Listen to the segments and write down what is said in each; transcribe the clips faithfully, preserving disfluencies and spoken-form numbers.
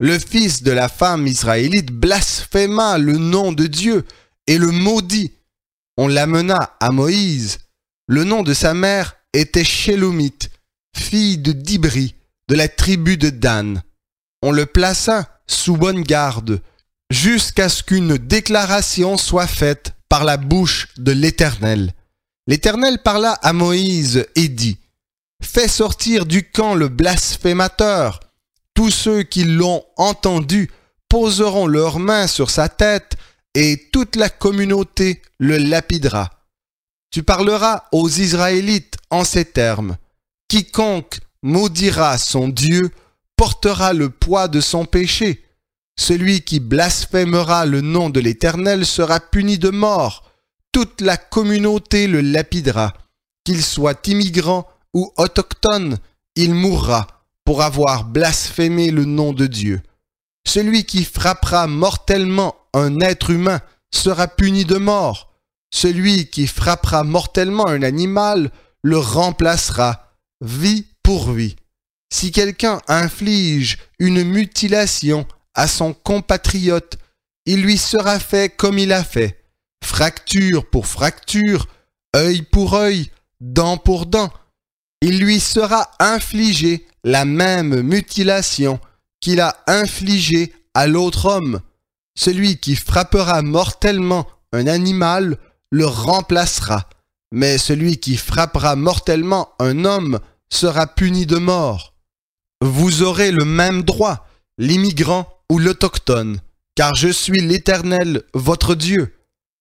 le fils de la femme israélite blasphéma le nom de Dieu et le maudit. On l'amena à Moïse. Le nom de sa mère était Shélomith, fille de Dibri, de la tribu de Dan. On le plaça sous bonne garde, jusqu'à ce qu'une déclaration soit faite par la bouche de l'Éternel. L'Éternel parla à Moïse et dit : « Fais sortir du camp le blasphémateur. Tous ceux qui l'ont entendu poseront leurs mains sur sa tête et toute la communauté le lapidera. Tu parleras aux Israélites en ces termes : quiconque maudira son Dieu portera le poids de son péché. Celui qui blasphémera le nom de l'Éternel sera puni de mort. Toute la communauté le lapidera. Qu'il soit immigrant ou autochtone, il mourra pour avoir blasphémé le nom de Dieu. Celui qui frappera mortellement un être humain sera puni de mort. Celui qui frappera mortellement un animal le remplacera, vie pour vie. Si quelqu'un inflige une mutilation à son compatriote, il lui sera fait comme il a fait, fracture pour fracture, œil pour œil, dent pour dent. Il lui sera infligé la même mutilation qu'il a infligée à l'autre homme. Celui qui frappera mortellement un animal le remplacera, mais celui qui frappera mortellement un homme sera puni de mort. Vous aurez le même droit, l'immigrant ou l'autochtone, car je suis l'Éternel, votre Dieu. »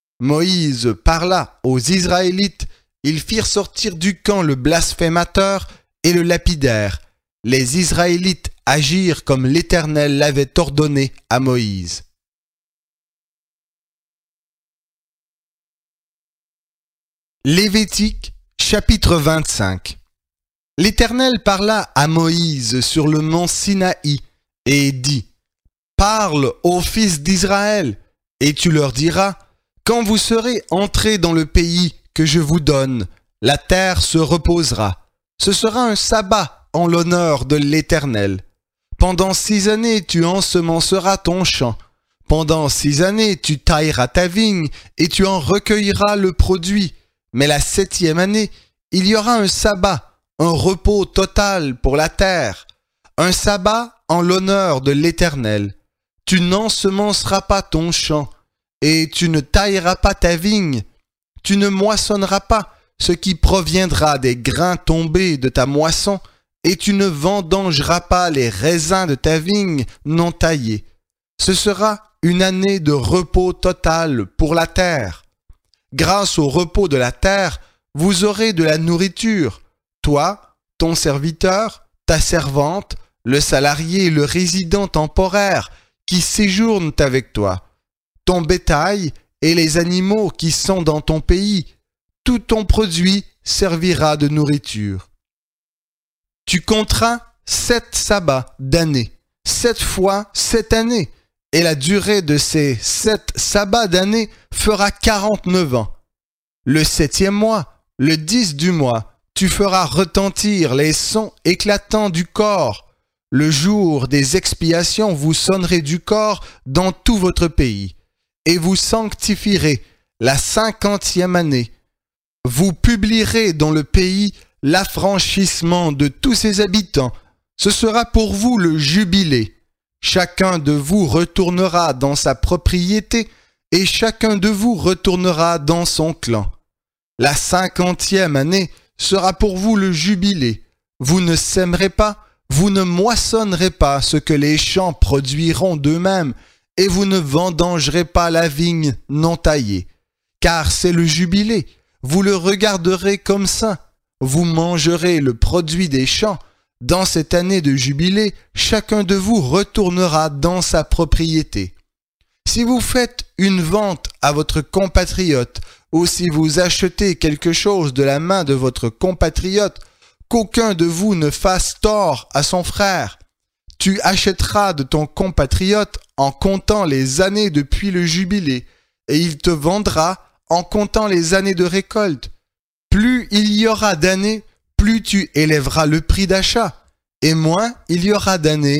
Moïse parla aux Israélites, ils firent sortir du camp le blasphémateur et le lapidèrent. Les Israélites agirent comme l'Éternel l'avait ordonné à Moïse. Lévitique, chapitre vingt-cinq. L'Éternel parla à Moïse sur le mont Sinaï et dit : « Parle aux fils d'Israël, et tu leur diras : quand vous serez entrés dans le pays que je vous donne, la terre se reposera. Ce sera un sabbat en l'honneur de l'Éternel. Pendant six années, tu ensemenceras ton champ. Pendant six années, tu tailleras ta vigne et tu en recueilleras le produit. Mais la septième année, il y aura un sabbat, un repos total pour la terre, un sabbat en l'honneur de l'Éternel. Tu n'ensemenceras pas ton champ et tu ne tailleras pas ta vigne. Tu ne moissonneras pas ce qui proviendra des grains tombés de ta moisson et tu ne vendangeras pas les raisins de ta vigne non taillés. Ce sera une année de repos total pour la terre. Grâce au repos de la terre, vous aurez de la nourriture, toi, ton serviteur, ta servante, le salarié et le résident temporaire qui séjournent avec toi, ton bétail et les animaux qui sont dans ton pays. Tout ton produit servira de nourriture. Tu compteras sept sabbats d'année, sept fois sept années, et la durée de ces sept sabbats d'année fera quarante-neuf ans. Le septième mois, le dix du mois, tu feras retentir les sons éclatants du cor. Le jour des expiations, vous sonnerez du cor dans tout votre pays, et vous sanctifierez la cinquantième année. Vous publierez dans le pays l'affranchissement de tous ses habitants. Ce sera pour vous le jubilé. Chacun de vous retournera dans sa propriété et chacun de vous retournera dans son clan. La cinquantième année sera pour vous le jubilé. Vous ne sèmerez pas, vous ne moissonnerez pas ce que les champs produiront d'eux-mêmes et vous ne vendangerez pas la vigne non taillée. Car c'est le jubilé, vous le regarderez comme saint. Vous mangerez le produit des champs. Dans cette année de jubilé, chacun de vous retournera dans sa propriété. Si vous faites une vente à votre compatriote, ou si vous achetez quelque chose de la main de votre compatriote, qu'aucun de vous ne fasse tort à son frère. Tu achèteras de ton compatriote en comptant les années depuis le jubilé, et il te vendra en comptant les années de récolte. Plus il y aura d'années, plus tu élèveras le prix d'achat, et moins il y aura d'années,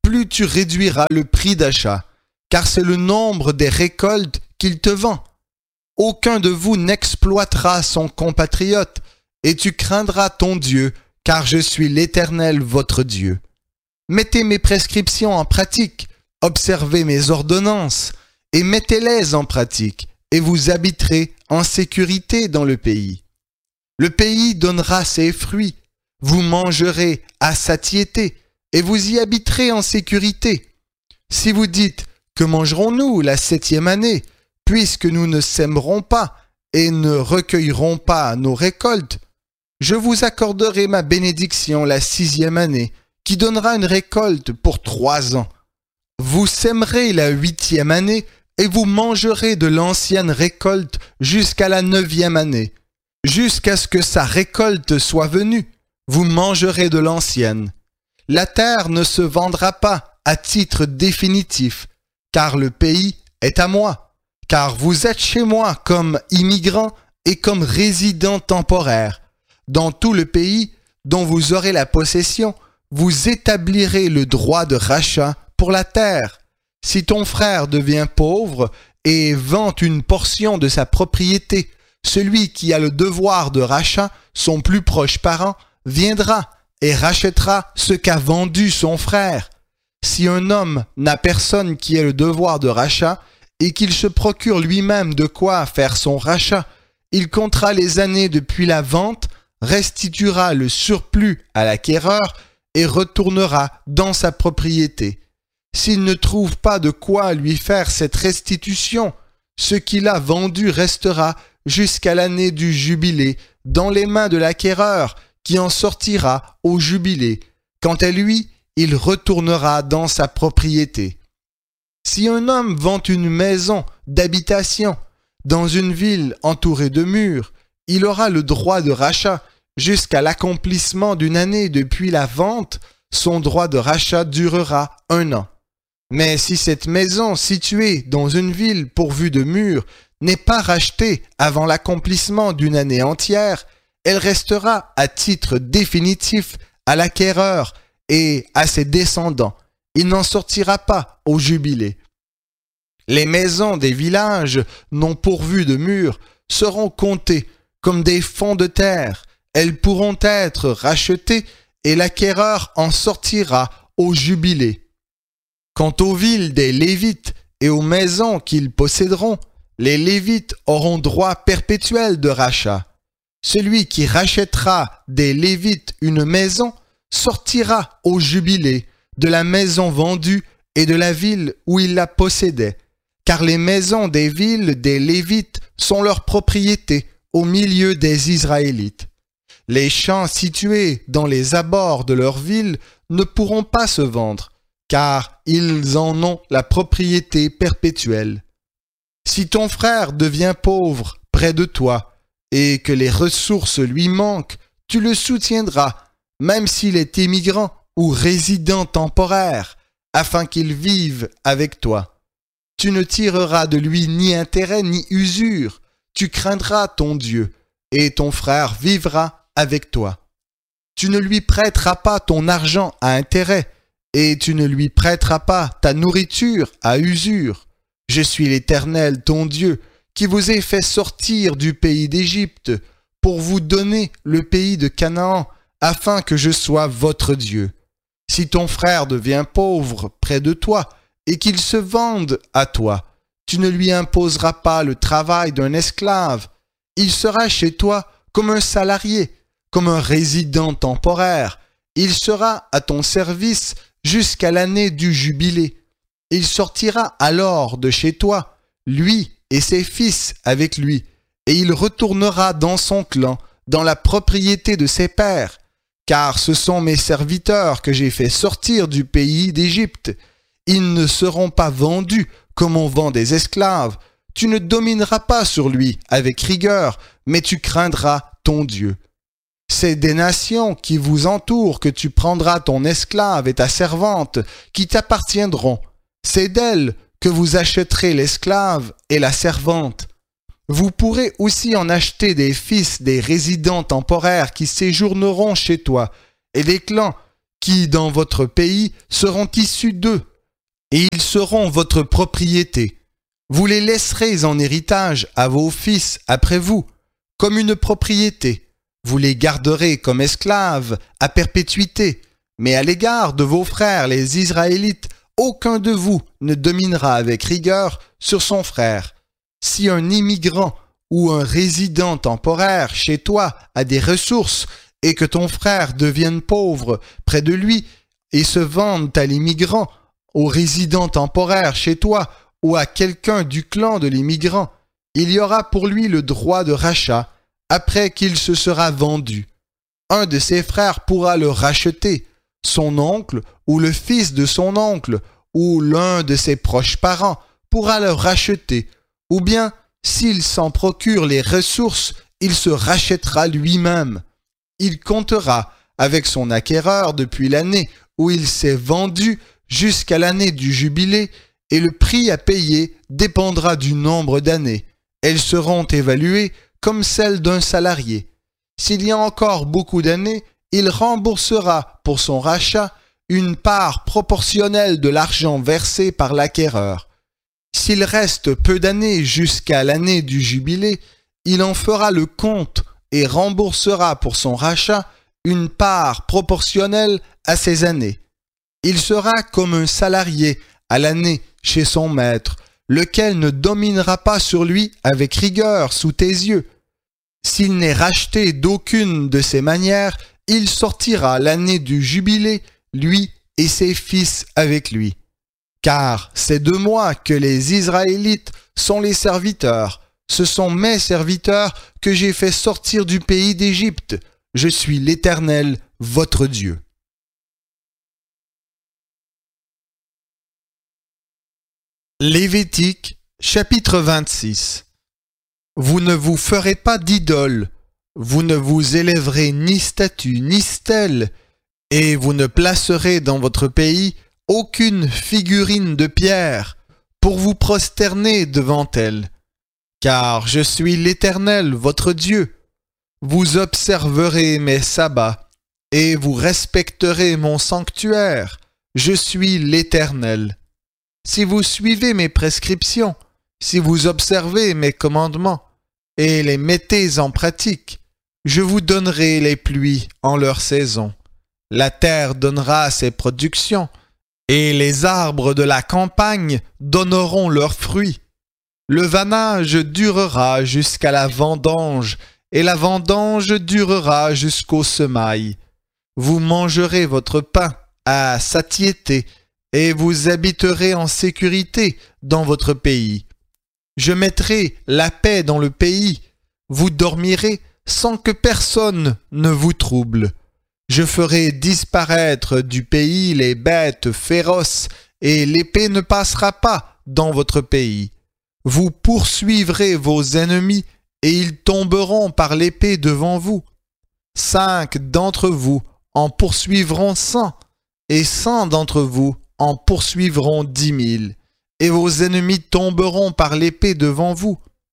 plus tu réduiras le prix d'achat, car c'est le nombre des récoltes qu'il te vend. Aucun de vous n'exploitera son compatriote, et tu craindras ton Dieu, car je suis l'Éternel votre Dieu. Mettez mes prescriptions en pratique, observez mes ordonnances, et mettez-les en pratique, et vous habiterez en sécurité dans le pays. Le pays donnera ses fruits, vous mangerez à satiété, et vous y habiterez en sécurité. Si vous dites, que mangerons-nous la septième année, puisque nous ne sèmerons pas et ne recueillerons pas nos récoltes, je vous accorderai ma bénédiction la sixième année, qui donnera une récolte pour trois ans. Vous sèmerez la huitième année, et vous mangerez de l'ancienne récolte jusqu'à la neuvième année. Jusqu'à ce que sa récolte soit venue, vous mangerez de l'ancienne. La terre ne se vendra pas à titre définitif, car le pays est à moi, car vous êtes chez moi comme immigrants et comme résidents temporaires. Dans tout le pays dont vous aurez la possession, vous établirez le droit de rachat pour la terre. Si ton frère devient pauvre et vend une portion de sa propriété, celui qui a le devoir de rachat, son plus proche parent, viendra et rachètera ce qu'a vendu son frère. Si un homme n'a personne qui ait le devoir de rachat et qu'il se procure lui-même de quoi faire son rachat, il comptera les années depuis la vente, restituera le surplus à l'acquéreur et retournera dans sa propriété. S'il ne trouve pas de quoi lui faire cette restitution, ce qu'il a vendu restera jusqu'à l'année du jubilé dans les mains de l'acquéreur qui en sortira au jubilé. Quant à lui, il retournera dans sa propriété. Si un homme vend une maison d'habitation dans une ville entourée de murs, il aura le droit de rachat jusqu'à l'accomplissement d'une année depuis la vente. Son droit de rachat durera un an. Mais si cette maison située dans une ville pourvue de murs n'est pas rachetée avant l'accomplissement d'une année entière, elle restera à titre définitif à l'acquéreur et à ses descendants. Il n'en sortira pas au jubilé. Les maisons des villages non pourvues de murs seront comptées comme des fonds de terre. Elles pourront être rachetées et l'acquéreur en sortira au jubilé. Quant aux villes des Lévites et aux maisons qu'ils posséderont, les Lévites auront droit perpétuel de rachat. Celui qui rachètera des Lévites une maison sortira au jubilé de la maison vendue et de la ville où il la possédait, car les maisons des villes des Lévites sont leur propriété au milieu des Israélites. Les champs situés dans les abords de leur ville ne pourront pas se vendre, car ils en ont la propriété perpétuelle. Si ton frère devient pauvre près de toi et que les ressources lui manquent, tu le soutiendras, même s'il est immigrant ou résident temporaire, afin qu'il vive avec toi. Tu ne tireras de lui ni intérêt ni usure, tu craindras ton Dieu, et ton frère vivra avec toi. Tu ne lui prêteras pas ton argent à intérêt, et tu ne lui prêteras pas ta nourriture à usure. Je suis l'Éternel, ton Dieu, qui vous ai fait sortir du pays d'Égypte pour vous donner le pays de Canaan, afin que je sois votre Dieu. Si ton frère devient pauvre près de toi et qu'il se vende à toi, tu ne lui imposeras pas le travail d'un esclave. Il sera chez toi comme un salarié, comme un résident temporaire. Il sera à ton service jusqu'à l'année du jubilé. Il sortira alors de chez toi, lui et ses fils avec lui, et il retournera dans son clan, dans la propriété de ses pères, car ce sont mes serviteurs que j'ai fait sortir du pays d'Égypte. Ils ne seront pas vendus comme on vend des esclaves. Tu ne domineras pas sur lui avec rigueur, mais tu craindras ton Dieu. C'est des nations qui vous entourent que tu prendras ton esclave et ta servante, qui t'appartiendront. C'est d'elles que vous achèterez l'esclave et la servante. Vous pourrez aussi en acheter des fils des résidents temporaires qui séjourneront chez toi, et des clans qui dans votre pays seront issus d'eux, et ils seront votre propriété. Vous les laisserez en héritage à vos fils après vous, comme une propriété. Vous les garderez comme esclaves à perpétuité. Mais à l'égard de vos frères les Israélites, aucun de vous ne dominera avec rigueur sur son frère. Si un immigrant ou un résident temporaire chez toi a des ressources et que ton frère devienne pauvre près de lui et se vende à l'immigrant, au résident temporaire chez toi ou à quelqu'un du clan de l'immigrant, il y aura pour lui le droit de rachat après qu'il se sera vendu. Un de ses frères pourra le racheter, son oncle ou le fils de son oncle ou l'un de ses proches parents pourra le racheter, ou bien, s'il s'en procure les ressources, il se rachètera lui-même. Il comptera avec son acquéreur depuis l'année où il s'est vendu jusqu'à l'année du jubilé, et le prix à payer dépendra du nombre d'années. Elles seront évaluées comme celles d'un salarié. S'il y a encore beaucoup d'années, il remboursera pour son rachat une part proportionnelle de l'argent versé par l'acquéreur. S'il reste peu d'années jusqu'à l'année du jubilé, il en fera le compte et remboursera pour son rachat une part proportionnelle à ces années. Il sera comme un salarié à l'année chez son maître, lequel ne dominera pas sur lui avec rigueur sous tes yeux. S'il n'est racheté d'aucune de ces manières, il sortira l'année du jubilé, lui et ses fils avec lui. Car c'est de moi que les Israélites sont les serviteurs. Ce sont mes serviteurs que j'ai fait sortir du pays d'Égypte. Je suis l'Éternel, votre Dieu. Lévitique, chapitre vingt-six. Vous ne vous ferez pas d'idole, vous ne vous élèverez ni statue ni stèle, et vous ne placerez dans votre pays aucune figurine de pierre pour vous prosterner devant elle. Car je suis l'Éternel, votre Dieu. Vous observerez mes sabbats, et vous respecterez mon sanctuaire. Je suis l'Éternel. Si vous suivez mes prescriptions, si vous observez mes commandements, et les mettez en pratique, je vous donnerai les pluies en leur saison. La terre donnera ses productions, et les arbres de la campagne donneront leurs fruits. Le vanage durera jusqu'à la vendange, et la vendange durera jusqu'au semail. Vous mangerez votre pain à satiété, et vous habiterez en sécurité dans votre pays. Je mettrai la paix dans le pays, vous dormirez sans que personne ne vous trouble. Je ferai disparaître du pays les bêtes féroces, et l'épée ne passera pas dans votre pays. Vous poursuivrez vos ennemis, et ils tomberont par l'épée devant vous. Cinq d'entre vous en poursuivront cent, et cent d'entre vous en poursuivront dix mille, et vos ennemis tomberont par l'épée devant vous.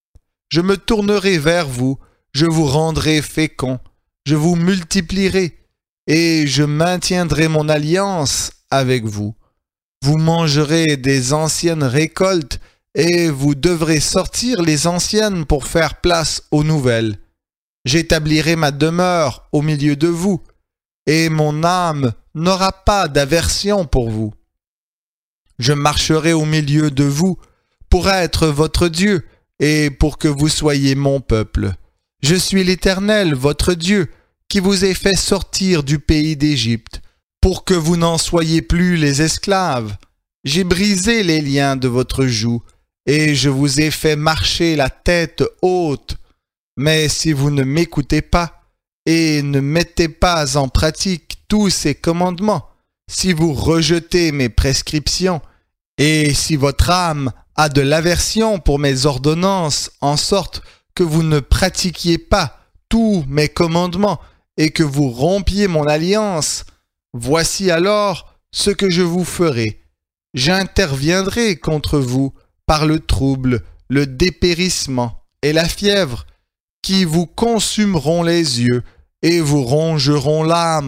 Je me tournerai vers vous, je vous rendrai fécond, je vous multiplierai, et je maintiendrai mon alliance avec vous. Vous mangerez des anciennes récoltes, et vous devrez sortir les anciennes pour faire place aux nouvelles. J'établirai ma demeure au milieu de vous, et mon âme n'aura pas d'aversion pour vous. Je marcherai au milieu de vous pour être votre Dieu et pour que vous soyez mon peuple. Je suis l'Éternel, votre Dieu, qui vous ai fait sortir du pays d'Égypte, pour que vous n'en soyez plus les esclaves. J'ai brisé les liens de votre joug, et je vous ai fait marcher la tête haute. Mais si vous ne m'écoutez pas, et ne mettez pas en pratique tous ces commandements, si vous rejetez mes prescriptions, et si votre âme a de l'aversion pour mes ordonnances, en sorte que vous ne pratiquiez pas tous mes commandements, et que vous rompiez mon alliance, voici alors ce que je vous ferai. J'interviendrai contre vous par le trouble, le dépérissement et la fièvre, qui vous consumeront les yeux et vous rongeront l'âme,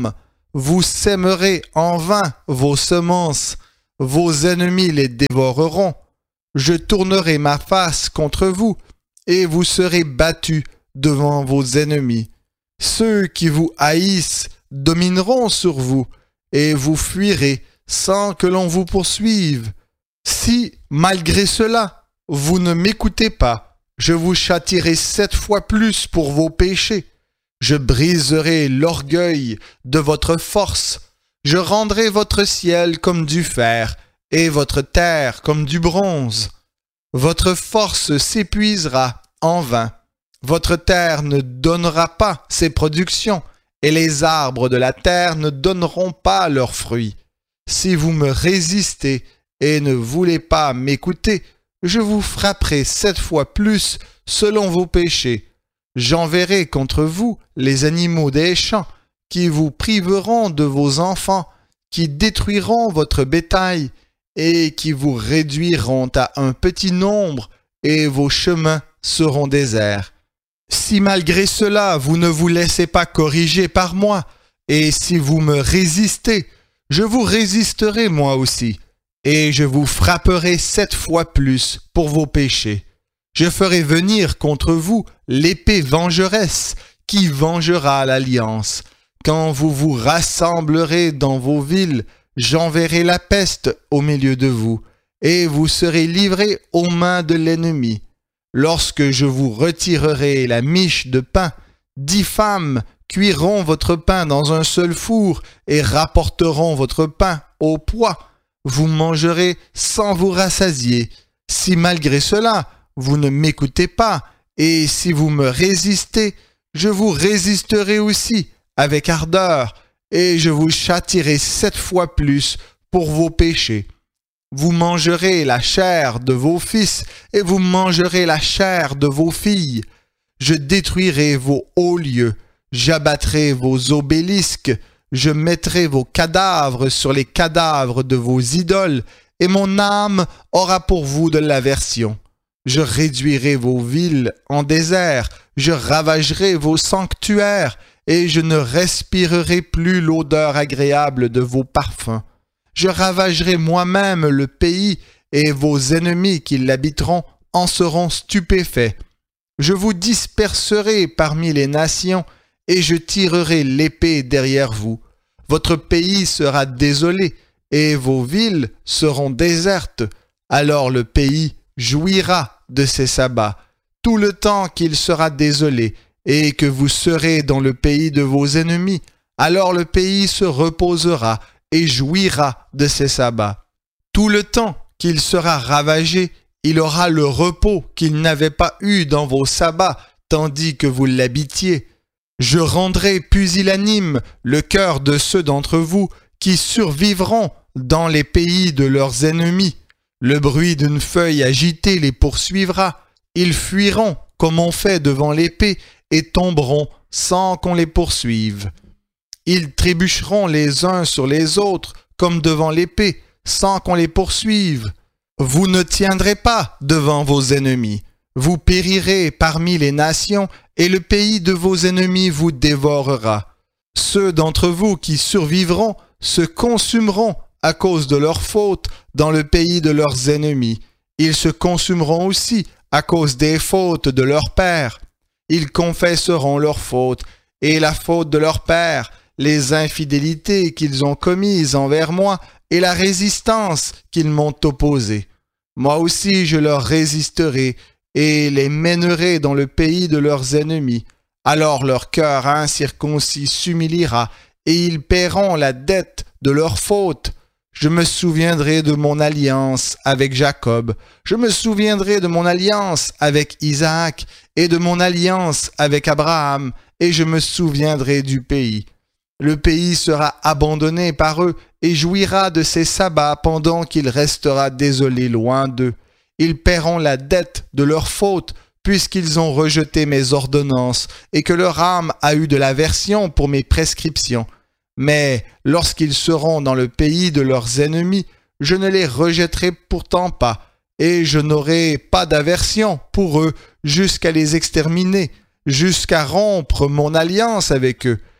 vous sèmerez en vain vos semences, vos ennemis les dévoreront. Je tournerai ma face contre vous, et vous serez battus devant vos ennemis. Ceux qui vous haïssent domineront sur vous, et vous fuirez sans que l'on vous poursuive. Si, malgré cela, vous ne m'écoutez pas, je vous châtierai sept fois plus pour vos péchés. Je briserai l'orgueil de votre force. Je rendrai votre ciel comme du fer et votre terre comme du bronze. Votre force s'épuisera en vain. Votre terre ne donnera pas ses productions et les arbres de la terre ne donneront pas leurs fruits. Si vous me résistez et ne voulez pas m'écouter, je vous frapperai sept fois plus selon vos péchés. J'enverrai contre vous les animaux des champs qui vous priveront de vos enfants, qui détruiront votre bétail et qui vous réduiront à un petit nombre et vos chemins seront déserts. Si malgré cela vous ne vous laissez pas corriger par moi et si vous me résistez, je vous résisterai moi aussi et je vous frapperai sept fois plus pour vos péchés. Je ferai venir contre vous l'épée vengeresse qui vengera l'alliance. Quand vous vous rassemblerez dans vos villes, j'enverrai la peste au milieu de vous, et vous serez livrés aux mains de l'ennemi. Lorsque je vous retirerai la miche de pain, dix femmes cuiront votre pain dans un seul four et rapporteront votre pain au poids. Vous mangerez sans vous rassasier. Si malgré cela, vous ne m'écoutez pas, et si vous me résistez, je vous résisterai aussi avec ardeur, et je vous châtierai sept fois plus pour vos péchés. Vous mangerez la chair de vos fils, et vous mangerez la chair de vos filles. Je détruirai vos hauts lieux, j'abattrai vos obélisques, je mettrai vos cadavres sur les cadavres de vos idoles, et mon âme aura pour vous de l'aversion. Je réduirai vos villes en désert, je ravagerai vos sanctuaires, et je ne respirerai plus l'odeur agréable de vos parfums. Je ravagerai moi-même le pays, et vos ennemis qui l'habiteront en seront stupéfaits. Je vous disperserai parmi les nations, et je tirerai l'épée derrière vous. Votre pays sera désolé, et vos villes seront désertes. Alors le pays jouira de ses sabbats, tout le temps qu'il sera désolé, et que vous serez dans le pays de vos ennemis. Alors le pays se reposera et jouira de ses sabbats. Tout le temps qu'il sera ravagé, il aura le repos qu'il n'avait pas eu dans vos sabbats, tandis que vous l'habitiez. Je rendrai pusillanime le cœur de ceux d'entre vous qui survivront dans les pays de leurs ennemis. Le bruit d'une feuille agitée les poursuivra. Ils fuiront comme on fait devant l'épée et tomberont sans qu'on les poursuive. Ils trébucheront les uns sur les autres comme devant l'épée sans qu'on les poursuive. Vous ne tiendrez pas devant vos ennemis. Vous périrez parmi les nations et le pays de vos ennemis vous dévorera. Ceux d'entre vous qui survivront se consumeront à cause de leurs fautes dans le pays de leurs ennemis. Ils se consumeront aussi à cause des fautes de leurs pères. Ils confesseront leurs fautes et la faute de leurs pères, les infidélités qu'ils ont commises envers moi et la résistance qu'ils m'ont opposée. Moi aussi je leur résisterai et les mènerai dans le pays de leurs ennemis. Alors leur cœur incirconcis s'humiliera et ils paieront la dette de leurs fautes. Je me souviendrai de mon alliance avec Jacob, je me souviendrai de mon alliance avec Isaac et de mon alliance avec Abraham, et je me souviendrai du pays. Le pays sera abandonné par eux et jouira de ses sabbats pendant qu'il restera désolé loin d'eux. Ils paieront la dette de leurs fautes, puisqu'ils ont rejeté mes ordonnances et que leur âme a eu de l'aversion pour mes prescriptions. Mais lorsqu'ils seront dans le pays de leurs ennemis, je ne les rejetterai pourtant pas, et je n'aurai pas d'aversion pour eux jusqu'à les exterminer, jusqu'à rompre mon alliance avec eux.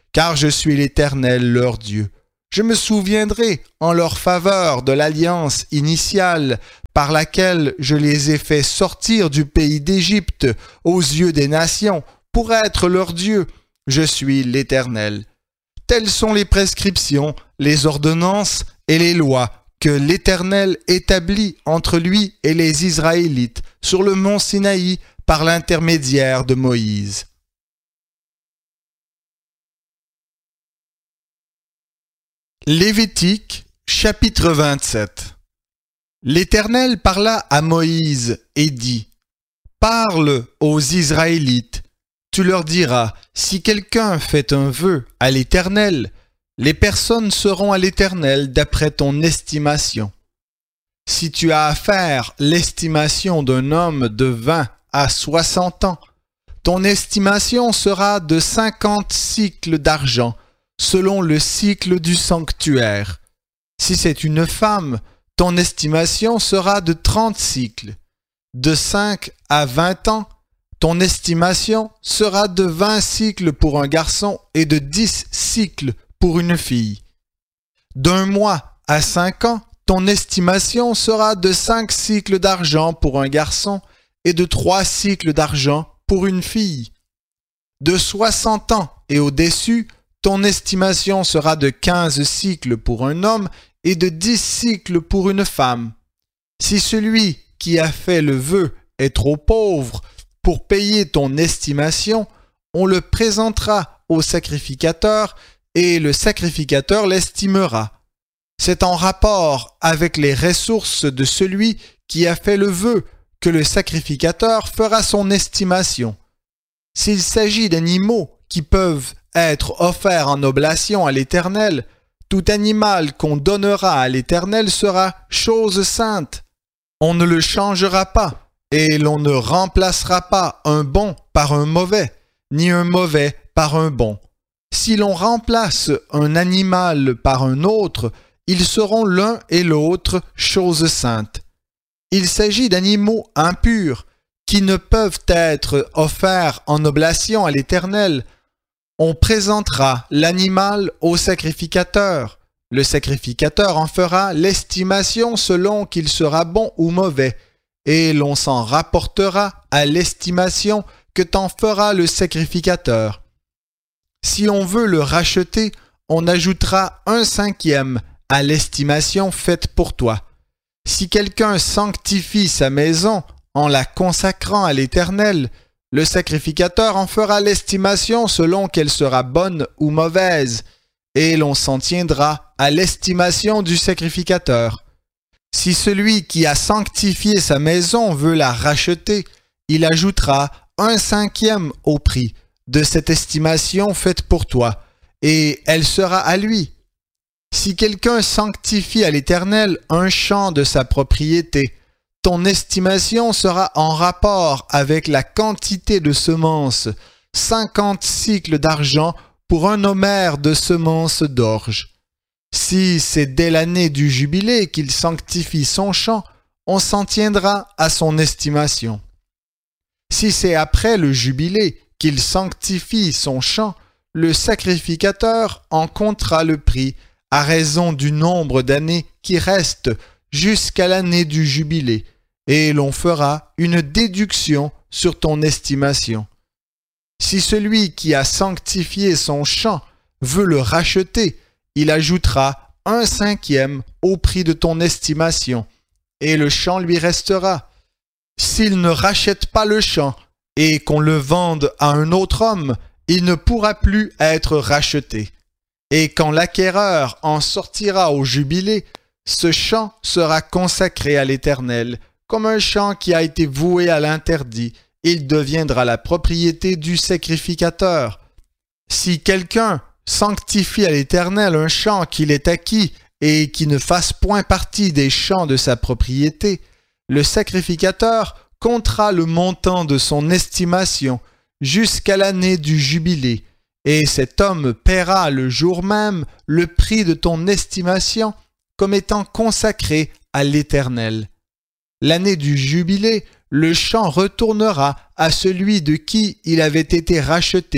car je suis l'Éternel leur Dieu. Je me souviendrai en leur faveur de l'alliance initiale par laquelle je les ai fait sortir du pays d'Égypte aux yeux des nations pour être leur Dieu. Je suis l'Éternel. Telles sont les prescriptions, les ordonnances et les lois que l'Éternel établit entre lui et les Israélites sur le mont Sinaï par l'intermédiaire de Moïse. Lévitique, chapitre vingt-sept. L'Éternel parla à Moïse et dit : « Parle aux Israélites. Tu leur diras, si quelqu'un fait un vœu à l'Éternel, les personnes seront à l'Éternel d'après ton estimation. Si tu as à faire l'estimation d'un homme de vingt à soixante ans, ton estimation sera de cinquante cycles d'argent, selon le cycle du sanctuaire. Si c'est une femme, ton estimation sera de trente cycles. De cinq à vingt ans, ton estimation sera de vingt cycles pour un garçon et de dix cycles pour une fille. D'un mois à cinq ans, ton estimation sera de cinq cycles d'argent pour un garçon et de trois cycles d'argent pour une fille. De soixante ans et au-dessus, ton estimation sera de quinze cycles pour un homme et de dix cycles pour une femme. Si celui qui a fait le vœu est trop pauvre pour payer ton estimation, on le présentera au sacrificateur et le sacrificateur l'estimera. C'est en rapport avec les ressources de celui qui a fait le vœu que le sacrificateur fera son estimation. S'il s'agit d'animaux qui peuvent être offerts en oblation à l'Éternel, tout animal qu'on donnera à l'Éternel sera chose sainte. On ne le changera pas, et l'on ne remplacera pas un bon par un mauvais, ni un mauvais par un bon. Si l'on remplace un animal par un autre, ils seront l'un et l'autre chose sainte. Il s'agit d'animaux impurs, qui ne peuvent être offerts en oblation à l'Éternel. On présentera l'animal au sacrificateur. Le sacrificateur en fera l'estimation selon qu'il sera bon ou mauvais, et l'on s'en rapportera à l'estimation que t'en fera le sacrificateur. Si on veut le racheter, on ajoutera un cinquième à l'estimation faite pour toi. Si quelqu'un sanctifie sa maison en la consacrant à l'Éternel, le sacrificateur en fera l'estimation selon qu'elle sera bonne ou mauvaise, et l'on s'en tiendra à l'estimation du sacrificateur. Si celui qui a sanctifié sa maison veut la racheter, il ajoutera un cinquième au prix de cette estimation faite pour toi, et elle sera à lui. Si quelqu'un sanctifie à l'Éternel un champ de sa propriété, ton estimation sera en rapport avec la quantité de semences, cinquante cycles d'argent pour un homère de semences d'orge. Si c'est dès l'année du jubilé qu'il sanctifie son champ, on s'en tiendra à son estimation. Si c'est après le jubilé qu'il sanctifie son champ, le sacrificateur en comptera le prix à raison du nombre d'années qui restent jusqu'à l'année du jubilé, et l'on fera une déduction sur ton estimation. Si celui qui a sanctifié son champ veut le racheter, il ajoutera un cinquième au prix de ton estimation, et le champ lui restera. S'il ne rachète pas le champ, et qu'on le vende à un autre homme, il ne pourra plus être racheté. Et quand l'acquéreur en sortira au jubilé, ce champ sera consacré à l'Éternel, comme un champ qui a été voué à l'interdit. Il deviendra la propriété du sacrificateur. Si quelqu'un sanctifie à l'Éternel un champ qu'il ait acquis et qui ne fasse point partie des champs de sa propriété, le sacrificateur comptera le montant de son estimation jusqu'à l'année du jubilé, et cet homme paiera le jour même le prix de ton estimation comme étant consacré à l'Éternel. L'année du jubilé, le champ retournera à celui de qui il avait été racheté,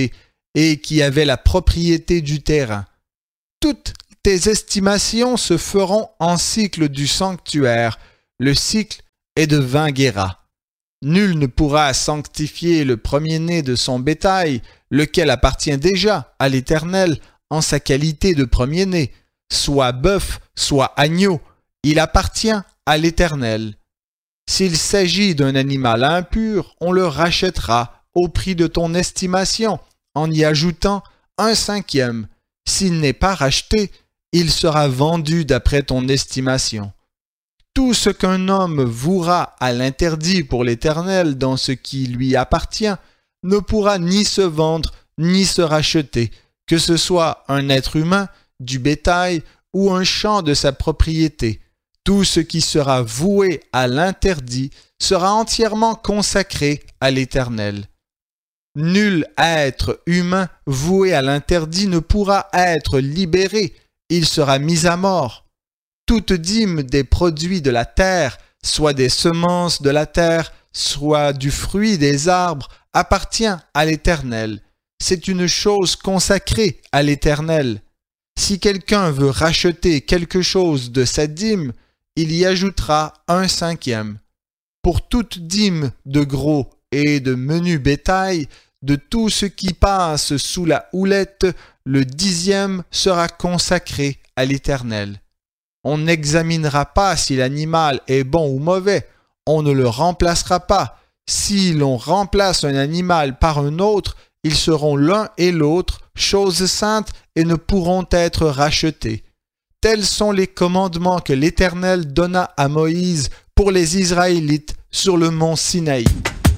et qui avait la propriété du terrain. Toutes tes estimations se feront en cycle du sanctuaire. Le cycle est de vingt guéras. Nul ne pourra sanctifier le premier-né de son bétail, lequel appartient déjà à l'Éternel en sa qualité de premier-né, soit bœuf, soit agneau, il appartient à l'Éternel. S'il s'agit d'un animal impur, on le rachètera au prix de ton estimation, en y ajoutant un cinquième. S'il n'est pas racheté, il sera vendu d'après ton estimation. Tout ce qu'un homme vouera à l'interdit pour l'Éternel dans ce qui lui appartient ne pourra ni se vendre ni se racheter, que ce soit un être humain, du bétail ou un champ de sa propriété. Tout ce qui sera voué à l'interdit sera entièrement consacré à l'Éternel. Nul être humain voué à l'interdit ne pourra être libéré, il sera mis à mort. Toute dîme des produits de la terre, soit des semences de la terre, soit du fruit des arbres, appartient à l'Éternel. C'est une chose consacrée à l'Éternel. Si quelqu'un veut racheter quelque chose de sa dîme, il y ajoutera un cinquième. Pour toute dîme de gros et de menu bétail, de tout ce qui passe sous la houlette, le dixième sera consacré à l'Éternel. On n'examinera pas si l'animal est bon ou mauvais, on ne le remplacera pas. Si l'on remplace un animal par un autre, ils seront l'un et l'autre choses saintes et ne pourront être rachetés. Tels sont les commandements que l'Éternel donna à Moïse pour les Israélites sur le mont Sinaï.